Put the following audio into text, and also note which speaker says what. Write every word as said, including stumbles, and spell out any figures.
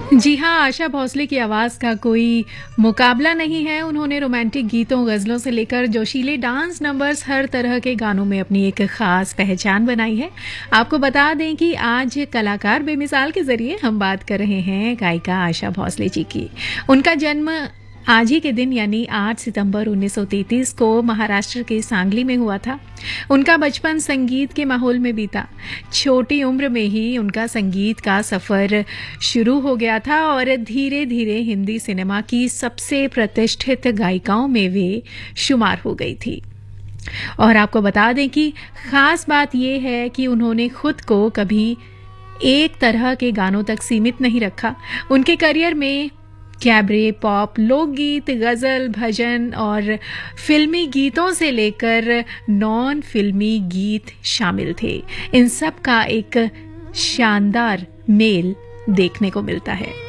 Speaker 1: जी हाँ, आशा भोसले की आवाज़ का कोई मुकाबला नहीं है। उन्होंने रोमांटिक गीतों, गज़लों से लेकर जोशीले डांस नंबर्स, हर तरह के गानों में अपनी एक ख़ास पहचान बनाई है। आपको बता दें कि आज कलाकार बेमिसाल के ज़रिए हम बात कर रहे हैं गायिका आशा भोसले जी की। उनका जन्म आज ही के दिन यानी आठ सितंबर उन्नीस सौ तैंतीस को महाराष्ट्र के सांगली में हुआ था। उनका बचपन संगीत के माहौल में बीता। छोटी उम्र में ही उनका संगीत का सफर शुरू हो गया था और धीरे धीरे हिंदी सिनेमा की सबसे प्रतिष्ठित गायिकाओं में वे शुमार हो गई थी। और आपको बता दें कि खास बात यह है कि उन्होंने खुद को कभी एक तरह के गानों तक सीमित नहीं रखा। उनके करियर में कैबरे, पॉप, लोकगीत, गज़ल, भजन और फिल्मी गीतों से लेकर नॉन फिल्मी गीत शामिल थे। इन सब का एक शानदार मेल देखने को मिलता है।